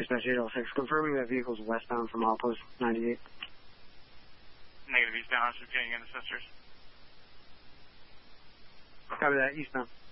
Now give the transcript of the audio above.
Dispatch 806, confirming that vehicle is westbound from Outpost 98. Negative eastbound, just getting in the sisters. Copy that, eastbound.